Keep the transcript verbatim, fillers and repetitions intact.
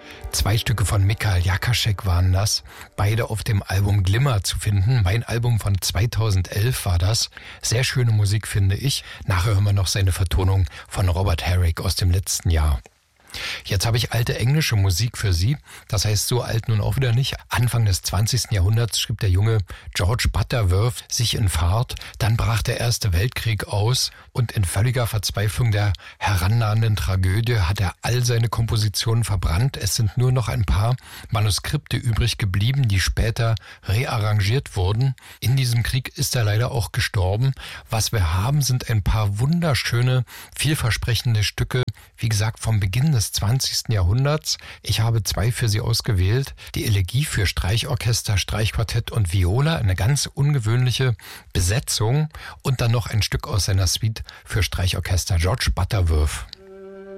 Zwei Stücke von Michael Jakaschek waren das, beide auf dem Album Glimmer zu finden. Mein Album von zweitausendelf war das. Sehr schöne Musik, finde ich. Nachher hören wir noch seine Vertonung von Robert Herrick aus dem letzten Jahr. Jetzt habe ich alte englische Musik für Sie. Das heißt, so alt nun auch wieder nicht. Anfang des zwanzigsten Jahrhunderts schrieb der junge George Butterworth sich in Fahrt. Dann brach der Erste Weltkrieg aus und in völliger Verzweiflung der herannahenden Tragödie hat er all seine Kompositionen verbrannt. Es sind nur noch ein paar Manuskripte übrig geblieben, die später rearrangiert wurden. In diesem Krieg ist er leider auch gestorben. Was wir haben, sind ein paar wunderschöne, vielversprechende Stücke, wie gesagt, vom Beginn des zwanzigsten Jahrhunderts. Ich habe zwei für Sie ausgewählt. Die Elegie für Streichorchester, Streichquartett und Viola, eine ganz ungewöhnliche Besetzung. Und dann noch ein Stück aus seiner Suite für Streichorchester, George Butterworth.